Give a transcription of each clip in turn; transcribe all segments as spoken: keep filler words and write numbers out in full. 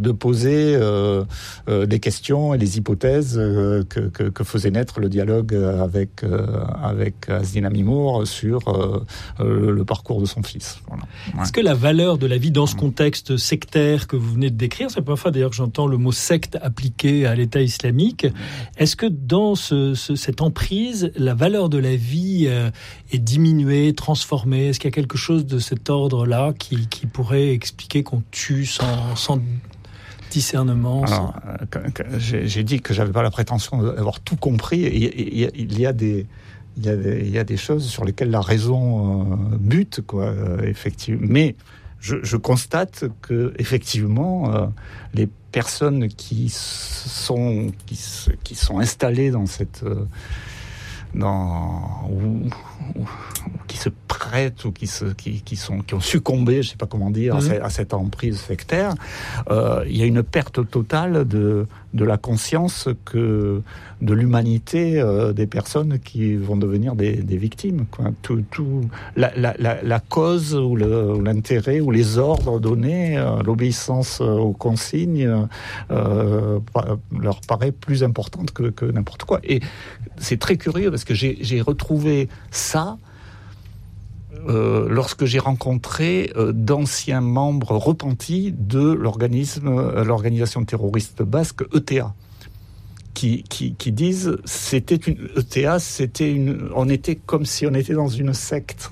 de poser euh, euh, des questions et les hypothèses euh, que, que, que faisait naître le dialogue avec, euh, avec Asdine Amimour sur euh, euh, le parcours de son fils. Voilà. Ouais. Est-ce que la valeur de la vie dans ce contexte sectaire que vous venez de décrire, c'est la première fois d'ailleurs que j'entends le mot secte appliqué à l'État islamique, est-ce que dans ce, ce, cette emprise, la valeur de la vie euh, est diminuée, transformée? Est-ce qu'il y a quelque chose de cet ordre-là qui, qui pourrait expliquer qu'on tue sans, sans discernement? sans... Alors, euh, j'ai, j'ai dit que j'avais pas la prétention d'avoir tout compris. Il y a, il y a des il y a des, il y a des choses sur lesquelles la raison euh, bute, quoi, euh, effectivement. Mais je, je constate que effectivement euh, les personnes qui sont qui, qui sont installées dans cette euh, dans ou, ou, ou qui se prêtent ou qui se qui, qui sont qui ont succombé, je sais pas comment dire, mmh. à, à cette emprise sectaire, euh, il y a une perte totale de de la conscience que de l'humanité euh, des personnes qui vont devenir des, des victimes, quoi. Tout, tout la, la, la, la cause ou, le, ou l'intérêt ou les ordres donnés, euh, l'obéissance aux consignes euh, leur paraît plus importante que, que n'importe quoi. Et c'est très curieux parce que j'ai, j'ai retrouvé ça Euh, lorsque j'ai rencontré euh, d'anciens membres repentis de l'organisme, euh, l'organisation terroriste basque E T A, qui, qui, qui disent c'était une E T A, c'était une, on était comme si on était dans une secte.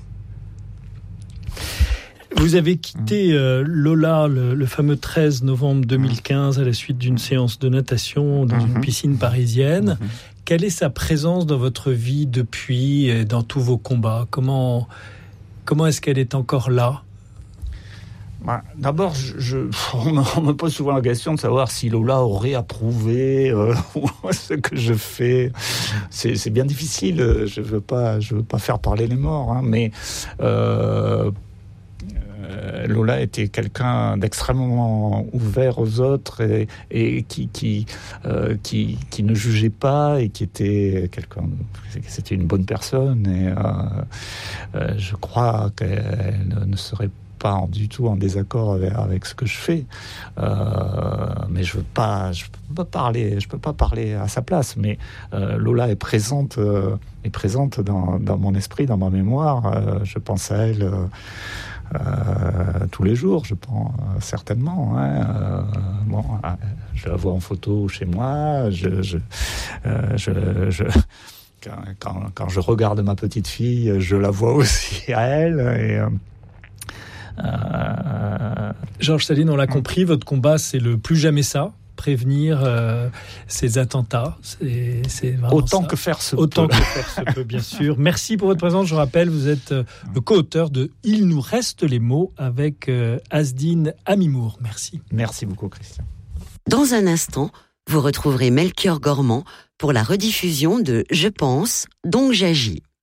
Vous avez quitté euh, Lola le, le fameux treize novembre deux mille quinze à la suite d'une séance de natation dans mmh. une piscine parisienne. Mmh. Quelle est sa présence dans votre vie depuis et dans tous vos combats? Comment Comment est-ce qu'elle est encore là? Bah, d'abord, je, je, on, me, on me pose souvent la question de savoir si Lola aurait approuvé euh, ce que je fais. C'est, c'est bien difficile. Je veux pas, je veux pas faire parler les morts, hein, mais euh, euh, Lola était quelqu'un d'extrêmement ouvert aux autres et, et qui, qui, euh, qui, qui ne jugeait pas et qui était quelqu'un. C'était une bonne personne et euh, euh, je crois qu'elle ne, ne serait pas en, du tout en désaccord avec, avec ce que je fais. Euh, mais je veux pas, je peux pas parler, je peux pas parler à sa place. Mais euh, Lola est présente, euh, est présente dans, dans mon esprit, dans ma mémoire. Euh, je pense à elle. Euh, Euh, tous les jours, je pense, euh, certainement. Hein. Euh, bon, euh, je la vois en photo chez moi. Je, je, euh, je, je, quand, quand, quand je regarde ma petite fille, je la vois aussi à elle. Et, euh, euh, Georges Saline, on l'a compris, votre combat, c'est le plus jamais ça. Prévenir euh, ces attentats, c'est, c'est autant ça. que faire se autant peut. que faire se peut, bien sûr. Merci pour votre présence. Je rappelle, vous êtes euh, le co-auteur de Il nous reste les mots avec euh, Asdine Amimour. Merci. Merci beaucoup, Christian. Dans un instant, vous retrouverez Melchior Gormand pour la rediffusion de Je pense, donc j'agis.